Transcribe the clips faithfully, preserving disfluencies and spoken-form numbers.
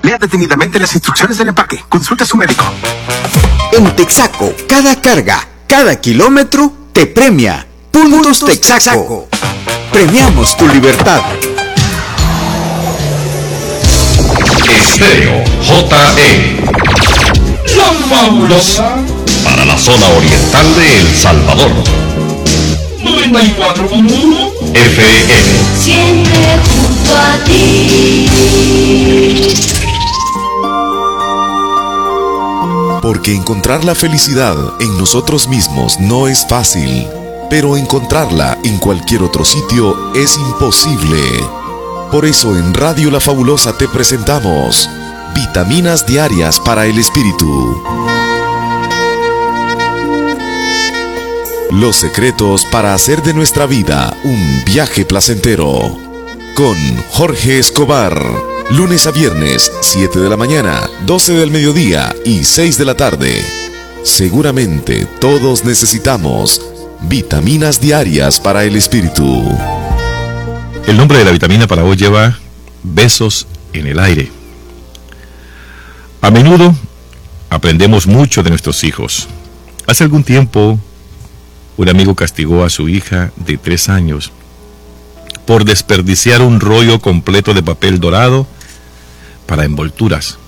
Lea detenidamente las instrucciones del empaque. Consulte a su médico. En Texaco, cada carga, cada kilómetro te premia. Puntos Texaco. Premiamos tu libertad. Estéreo J E, la fabulosa, para la zona oriental de El Salvador. noventa y cuatro punto uno F M. Siempre junto a ti. Porque encontrar la felicidad en nosotros mismos no es fácil, pero encontrarla en cualquier otro sitio es imposible. Por eso en Radio La Fabulosa te presentamos Vitaminas Diarias para el Espíritu. Los secretos para hacer de nuestra vida un viaje placentero. Con Jorge Escobar. Lunes a viernes, siete de la mañana, doce del mediodía y seis de la tarde. Seguramente todos necesitamos vitaminas diarias para el espíritu. El nombre de la vitamina para hoy lleva besos en el aire. A menudo aprendemos mucho de nuestros hijos. Hace algún tiempo, un amigo castigó a su hija de tres años por desperdiciar un rollo completo de papel dorado para envolturas.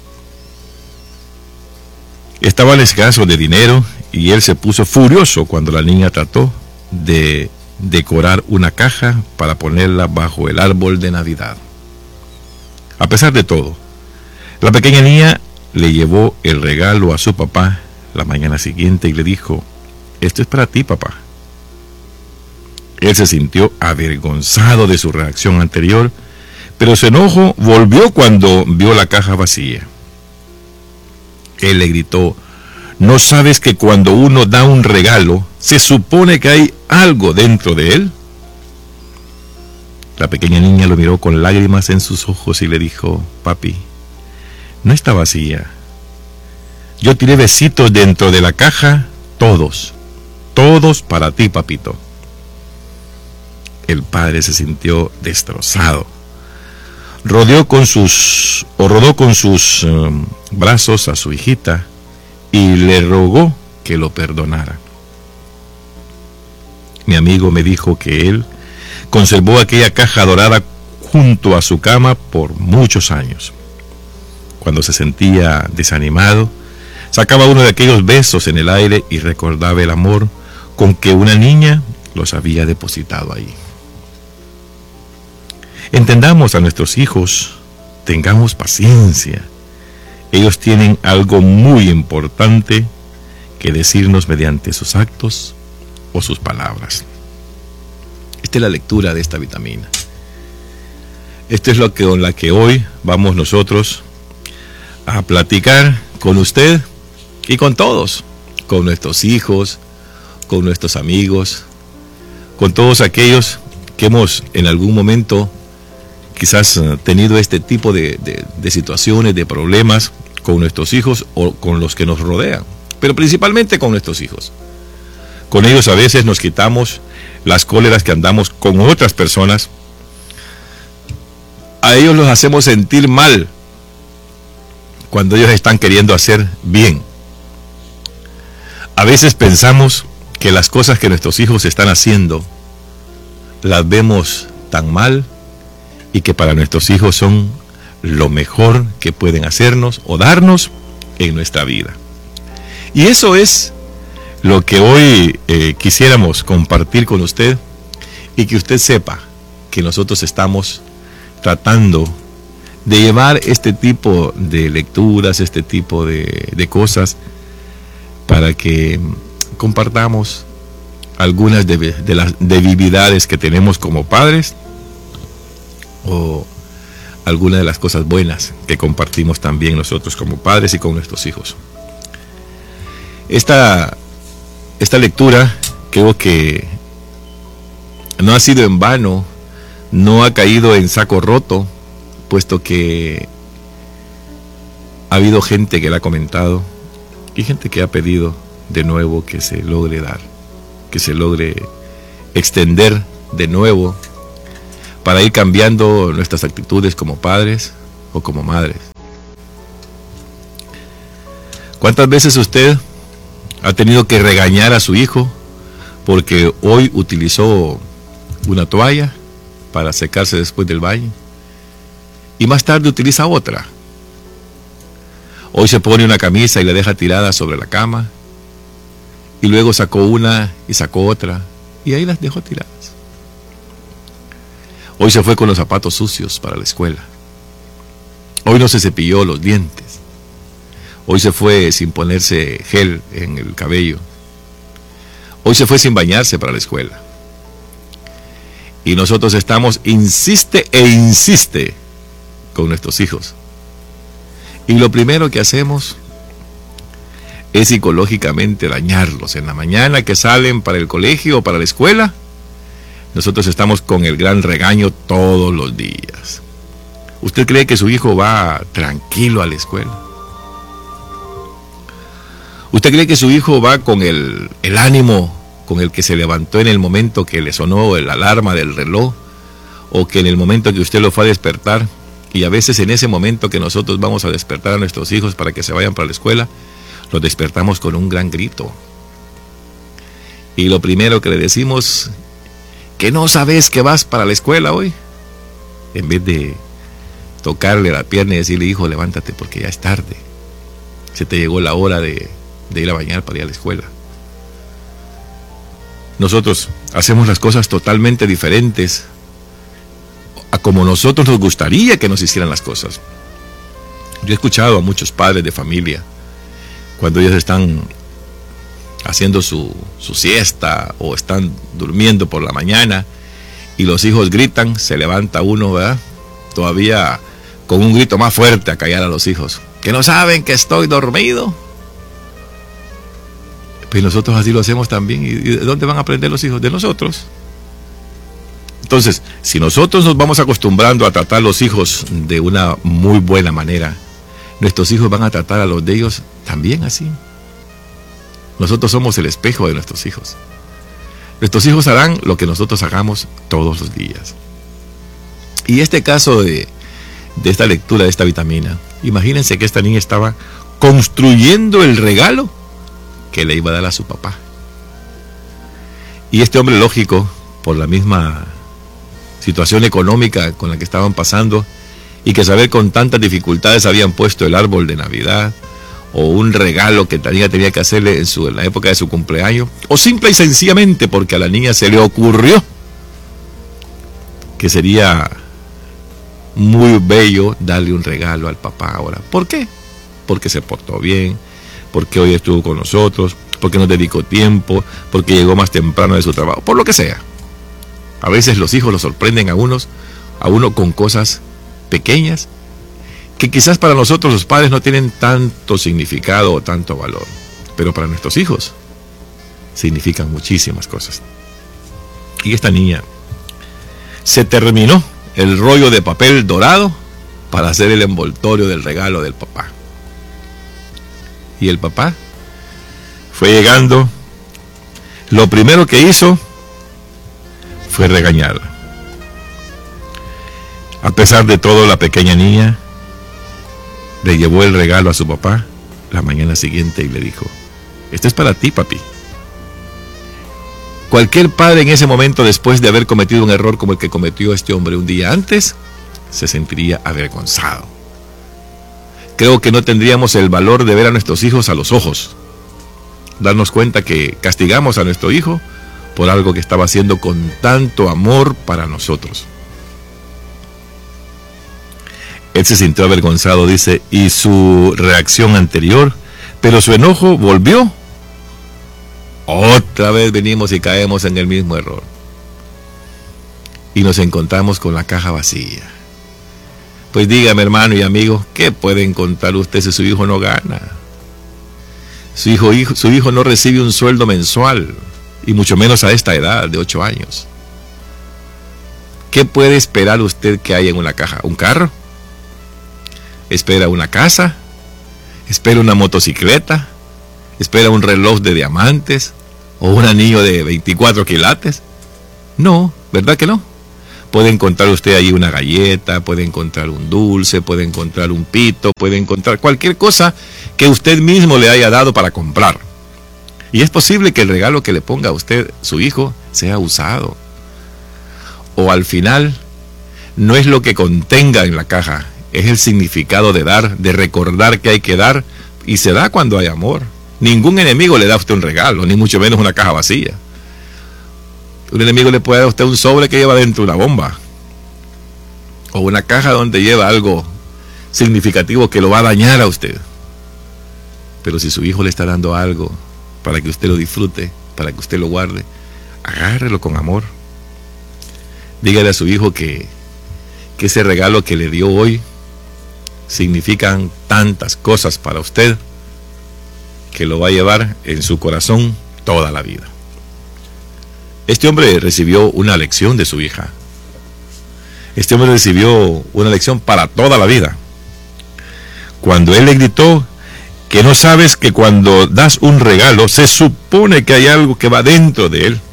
Estaban escasos de dinero y él se puso furioso cuando la niña trató de decorar una caja para ponerla bajo el árbol de Navidad. A pesar de todo, la pequeña niña le llevó el regalo a su papá la mañana siguiente y le dijo: esto es para ti, papá. Él se sintió avergonzado de su reacción anterior, pero su enojo volvió cuando vio la caja vacía. Él le gritó: ¿no sabes que cuando uno da un regalo, se supone que hay algo dentro de él? La pequeña niña lo miró con lágrimas en sus ojos y le dijo: papi, no está vacía. Yo tiré besitos dentro de la caja, todos, todos para ti, papito. El padre se sintió destrozado. Rodeó con sus, o rodó con sus um, brazos a su hijita y le rogó que lo perdonara. Mi amigo me dijo que él conservó aquella caja dorada junto a su cama por muchos años. Cuando se sentía desanimado, sacaba uno de aquellos besos en el aire y recordaba el amor con que una niña los había depositado ahí. Entendamos a nuestros hijos, tengamos paciencia. Ellos tienen algo muy importante que decirnos mediante sus actos o sus palabras. Esta es la lectura de esta vitamina. Esto es lo que, con la que hoy vamos nosotros a platicar con usted y con todos, con nuestros hijos, con nuestros amigos, con todos aquellos que hemos en algún momento quizás tenido este tipo de, de, de situaciones, de problemas con nuestros hijos o con los que nos rodean, pero principalmente con nuestros hijos. Con ellos a veces nos quitamos las cóleras que andamos con otras personas. A ellos los hacemos sentir mal cuando ellos están queriendo hacer bien. A veces pensamos que las cosas que nuestros hijos están haciendo las vemos tan mal y que para nuestros hijos son lo mejor que pueden hacernos o darnos en nuestra vida. Y eso es lo que hoy eh, quisiéramos compartir con usted, y que usted sepa que nosotros estamos tratando de llevar este tipo de lecturas, este tipo de, de cosas, para que compartamos algunas de, de las debilidades que tenemos como padres, o algunas de las cosas buenas que compartimos también nosotros como padres y con nuestros hijos. Esta, esta lectura creo que no ha sido en vano, no ha caído en saco roto, puesto que ha habido gente que la ha comentado y gente que ha pedido de nuevo que se logre dar, que se logre extender de nuevo, para ir cambiando nuestras actitudes como padres o como madres. ¿Cuántas veces usted ha tenido que regañar a su hijo porque hoy utilizó una toalla para secarse después del baño y más tarde utiliza otra? Hoy se pone una camisa y la deja tirada sobre la cama y luego sacó una y sacó otra y ahí las dejó tiradas. Hoy se fue con los zapatos sucios para la escuela. Hoy no se cepilló los dientes. Hoy se fue sin ponerse gel en el cabello. Hoy se fue sin bañarse para la escuela. Y nosotros estamos, insiste e insiste con nuestros hijos. Y lo primero que hacemos es psicológicamente dañarlos. En la mañana que salen para el colegio o para la escuela, nosotros estamos con el gran regaño todos los días. ¿Usted cree que su hijo va tranquilo a la escuela? ¿Usted cree que su hijo va con el, el ánimo con el que se levantó en el momento que le sonó la alarma del reloj? ¿O que en el momento que usted lo fue a despertar? Y a veces en ese momento que nosotros vamos a despertar a nuestros hijos para que se vayan para la escuela, los despertamos con un gran grito. Y lo primero que le decimos, ¿que no sabes que vas para la escuela hoy? En vez de tocarle la pierna y decirle, hijo, levántate porque ya es tarde. Se te llegó la hora de, de ir a bañar para ir a la escuela. Nosotros hacemos las cosas totalmente diferentes a como nosotros nos gustaría que nos hicieran las cosas. Yo he escuchado a muchos padres de familia, cuando ellos están haciendo su, su siesta o están durmiendo por la mañana y los hijos gritan, se levanta uno, ¿verdad? Todavía con un grito más fuerte a callar a los hijos. ¿Que no saben que estoy dormido? Pues nosotros así lo hacemos también. ¿Y de dónde van a aprender los hijos? De nosotros. Entonces, si nosotros nos vamos acostumbrando a tratar a los hijos de una muy buena manera, nuestros hijos van a tratar a los de ellos también así. Nosotros somos el espejo de nuestros hijos. Nuestros hijos harán lo que nosotros hagamos todos los días. Y este caso de, de esta lectura de esta vitamina, imagínense que esta niña estaba construyendo el regalo que le iba a dar a su papá. Y este hombre, lógico, por la misma situación económica con la que estaban pasando y que saber con tantas dificultades habían puesto el árbol de Navidad o un regalo que tenía, tenía que hacerle en, su, en la época de su cumpleaños, o simple y sencillamente porque a la niña se le ocurrió que sería muy bello darle un regalo al papá ahora. ¿Por qué? Porque se portó bien, porque hoy estuvo con nosotros, porque nos dedicó tiempo, porque llegó más temprano de su trabajo, por lo que sea. A veces los hijos los sorprenden a unos, a uno con cosas pequeñas que quizás para nosotros los padres no tienen tanto significado o tanto valor, pero para nuestros hijos significan muchísimas cosas. Y esta niña se terminó el rollo de papel dorado para hacer el envoltorio del regalo del papá. Y el papá fue llegando, lo primero que hizo fue regañarla. A pesar de todo, la pequeña niña le llevó el regalo a su papá la mañana siguiente y le dijo, este es para ti, papi. Cualquier padre en ese momento, después de haber cometido un error como el que cometió este hombre un día antes, se sentiría avergonzado. Creo que no tendríamos el valor de ver a nuestros hijos a los ojos, darnos cuenta que castigamos a nuestro hijo por algo que estaba haciendo con tanto amor para nosotros. Él se sintió avergonzado, dice, y su reacción anterior, pero su enojo volvió. Otra vez venimos y caemos en el mismo error. Y nos encontramos con la caja vacía. Pues dígame, hermano y amigo, ¿qué puede encontrar usted si su hijo no gana? Su hijo, hijo, su hijo no recibe un sueldo mensual, y mucho menos a esta edad de ocho años. ¿Qué puede esperar usted que haya en una caja? ¿Un carro? ¿Espera una casa? ¿Espera una motocicleta? ¿Espera un reloj de diamantes? ¿O un anillo de veinticuatro quilates? No, ¿verdad que no? Puede encontrar usted ahí una galleta, puede encontrar un dulce, puede encontrar un pito, puede encontrar cualquier cosa que usted mismo le haya dado para comprar. Y es posible que el regalo que le ponga a usted, su hijo, sea usado. O al final, no es lo que contenga en la caja, es el significado de dar, de recordar que hay que dar, y se da cuando hay amor. Ningún enemigo le da a usted un regalo, ni mucho menos una caja vacía. Un enemigo le puede dar a usted un sobre que lleva dentro una bomba, o una caja donde lleva algo significativo que lo va a dañar a usted. Pero si su hijo le está dando algo para que usted lo disfrute, para que usted lo guarde, agárrelo con amor. Dígale a su hijo que, que ese regalo que le dio hoy significan tantas cosas para usted que lo va a llevar en su corazón toda la vida. Este hombre recibió una lección de su hija. Este hombre recibió una lección para toda la vida. Cuando él le gritó que no sabes que cuando das un regalo se supone que hay algo que va dentro de él.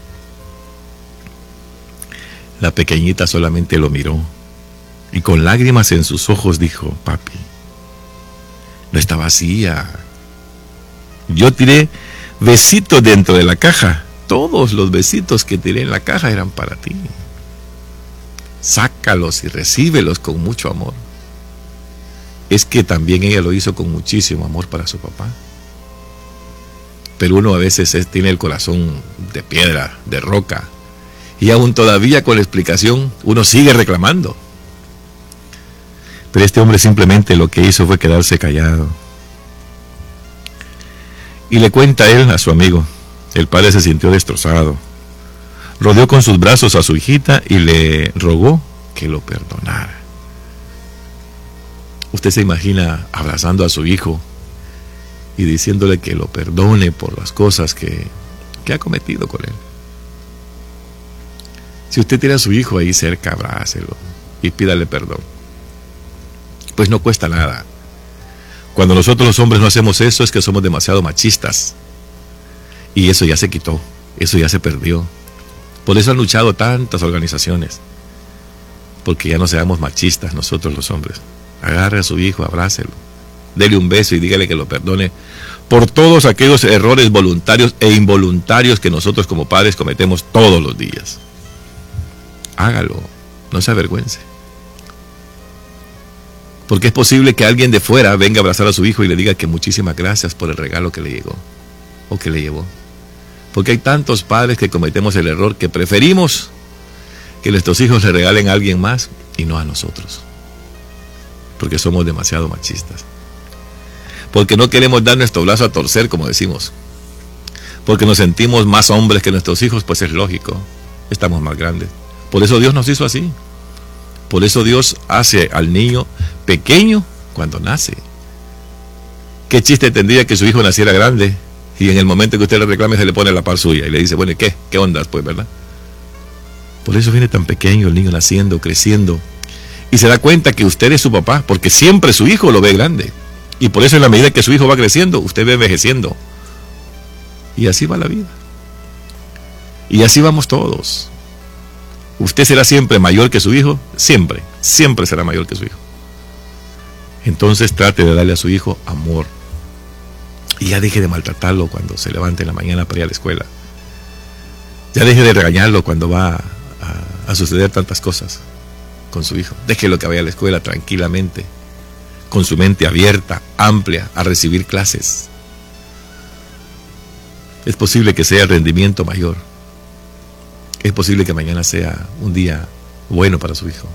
La pequeñita solamente lo miró y con lágrimas en sus ojos dijo: papi, no está vacía. Yo tiré besitos dentro de la caja. Todos los besitos que tiré en la caja eran para ti. Sácalos y recíbelos con mucho amor. Es que también ella lo hizo con muchísimo amor para su papá. Pero uno a veces es, tiene el corazón de piedra, de roca, y aún todavía con la explicación uno sigue reclamando. Pero este hombre simplemente lo que hizo fue quedarse callado. Y le cuenta a él, a su amigo. El padre se sintió destrozado. Rodeó con sus brazos a su hijita y le rogó que lo perdonara. Usted se imagina abrazando a su hijo y diciéndole que lo perdone por las cosas que, que ha cometido con él. Si usted tiene a su hijo ahí cerca, abrácelo y pídale perdón. Pues no cuesta nada. Cuando nosotros los hombres no hacemos eso es que somos demasiado machistas. Y eso ya se quitó, eso ya se perdió. Por eso han luchado tantas organizaciones. Porque ya no seamos machistas nosotros los hombres. Agarre a su hijo, abrácelo, dele un beso y dígale que lo perdone por todos aquellos errores voluntarios e involuntarios que nosotros como padres cometemos todos los días. Hágalo, no se avergüence. Porque es posible que alguien de fuera venga a abrazar a su hijo y le diga que muchísimas gracias por el regalo que le llegó o que le llevó. Porque hay tantos padres que cometemos el error que preferimos que nuestros hijos le regalen a alguien más y no a nosotros. Porque somos demasiado machistas. Porque no queremos dar nuestro brazo a torcer, como decimos. Porque nos sentimos más hombres que nuestros hijos, pues es lógico. Estamos más grandes. Por eso Dios nos hizo así. Por eso Dios hace al niño pequeño cuando nace. ¿Qué chiste tendría que su hijo naciera grande y en el momento que usted le reclame se le pone la par suya y le dice, bueno, ¿y qué? ¿Qué ondas, pues, verdad? Por eso viene tan pequeño el niño naciendo, creciendo, y se da cuenta que usted es su papá, porque siempre su hijo lo ve grande. Y por eso en la medida que su hijo va creciendo, usted va envejeciendo. Y así va la vida. Y así vamos todos. Usted será siempre mayor que su hijo, siempre, siempre será mayor que su hijo. Entonces trate de darle a su hijo amor. Y ya deje de maltratarlo cuando se levante en la mañana para ir a la escuela. Ya deje de regañarlo cuando va a, a suceder tantas cosas con su hijo. Déjelo que vaya a la escuela tranquilamente, con su mente abierta, amplia, a recibir clases. Es posible que sea el rendimiento mayor. Es posible que mañana sea un día bueno para su hijo.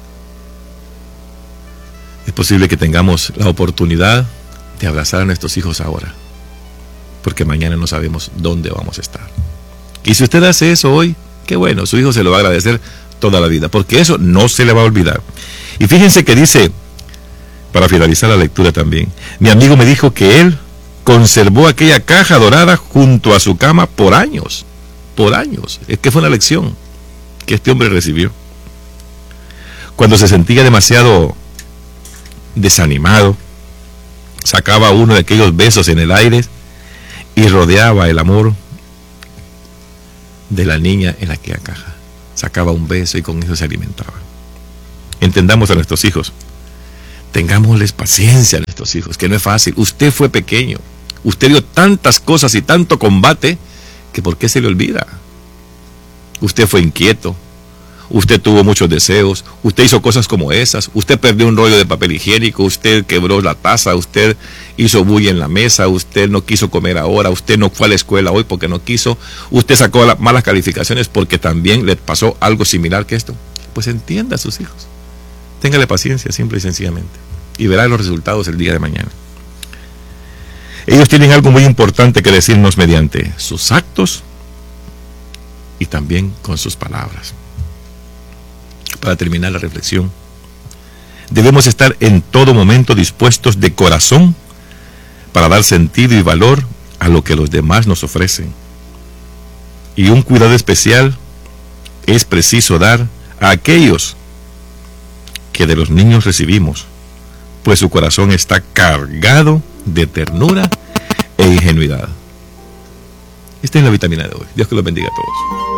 Es posible que tengamos la oportunidad de abrazar a nuestros hijos ahora, porque mañana no sabemos dónde vamos a estar. Y si usted hace eso hoy, qué bueno, su hijo se lo va a agradecer toda la vida, porque eso no se le va a olvidar. Y fíjense que dice, para finalizar la lectura también, mi amigo me dijo que él conservó aquella caja dorada junto a su cama por años, por años. Es que fue una lección que este hombre recibió. Cuando se sentía demasiado desanimado, sacaba uno de aquellos besos en el aire y rodeaba el amor de la niña en aquella caja. sacaba un beso y con eso se alimentaba. Entendamos a nuestros hijos. Tengámosles paciencia a nuestros hijos, que no es fácil. Usted fue pequeño. Usted dio tantas cosas y tanto combate que ¿por qué se le olvida? Usted fue inquieto. Usted tuvo muchos deseos. Usted hizo cosas como esas. Usted perdió un rollo de papel higiénico. Usted quebró la taza. Usted hizo bulla en la mesa. Usted no quiso comer ahora. Usted no fue a la escuela hoy porque no quiso. Usted sacó la, malas calificaciones porque también le pasó algo similar que esto. Pues entienda a sus hijos. Téngale paciencia, simple y sencillamente. Y verá los resultados el día de mañana. Ellos tienen algo muy importante que decirnos mediante sus actos y también con sus palabras. Para terminar la reflexión, debemos estar en todo momento dispuestos de corazón para dar sentido y valor a lo que los demás nos ofrecen. Y un cuidado especial es preciso dar a aquellos que de los niños recibimos, pues su corazón está cargado de ternura e ingenuidad. Esta es la vitamina de hoy. Dios que los bendiga a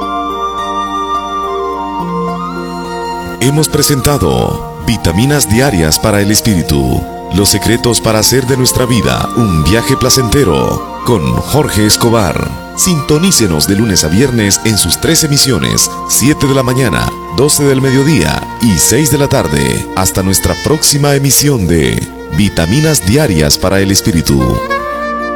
todos. Hemos presentado Vitaminas Diarias para el Espíritu. Los secretos para hacer de nuestra vida un viaje placentero con Jorge Escobar. Sintonícenos de lunes a viernes en sus tres emisiones, siete de la mañana, doce del mediodía y seis de la tarde. Hasta nuestra próxima emisión de Vitaminas Diarias para el Espíritu.